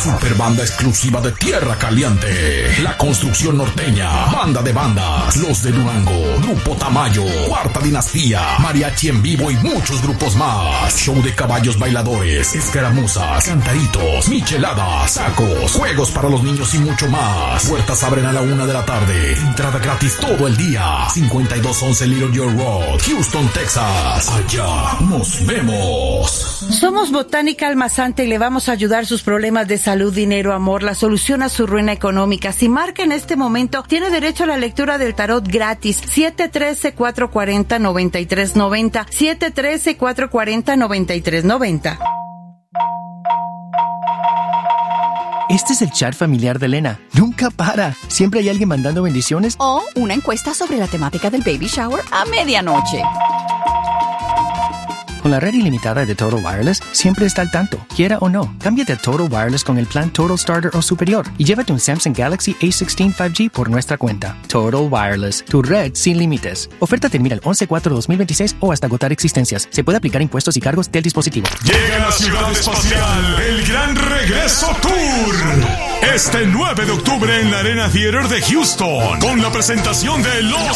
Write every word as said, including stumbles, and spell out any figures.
super banda exclusiva de Tierra Caliente, La Construcción Norteña, Banda de Bandas, Los de Durango, Grupo Tamayo, Cuarta Dinastía, Mariachi en Vivo y muchos grupos más. Show de caballos bailadores, escaramuzas, cantaritos, micheladas, sacos, juegos para los niños y mucho más. Puertas abren a la una de la tarde. Entrada gratis todo el día. cincuenta y dos once Little York Road, Houston, Texas. Allá nos vemos. Somos Botánica Almazante y le vamos a ayudar sus problemas de salud, dinero, amor, la solución a su ruina económica. Si marca en este momento, tiene derecho a la lectura del tarot gratis. siete uno tres, cuatro cuatro cero, nueve tres nueve cero. siete uno tres, cuatro cuatro cero, nueve tres nueve cero. Este es el chat familiar de Elena. Nunca para. Siempre hay alguien mandando bendiciones. O una encuesta sobre la temática del baby shower a medianoche. Con la red ilimitada de Total Wireless, siempre está al tanto. Quiera o no, cámbiate a Total Wireless con el plan Total Starter o superior y llévate un Samsung Galaxy A dieciséis cinco G por nuestra cuenta. Total Wireless, tu red sin límites. Oferta termina el once cuatro dos mil veintiséis o hasta agotar existencias. Se puede aplicar impuestos y cargos del dispositivo. Llega a la ciudad espacial el Gran Regreso Tour. Este nueve de octubre en la Arena Theater de Houston, con la presentación de Los